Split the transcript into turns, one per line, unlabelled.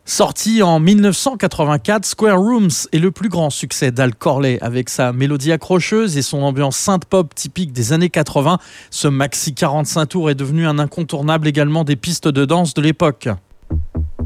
Sorti en 1984, Square Rooms est le plus grand succès d'Al Corley. Avec sa mélodie accrocheuse et son ambiance synth-pop typique des années 80, ce maxi 45 tours est devenu un incontournable également des pistes de danse de l'époque.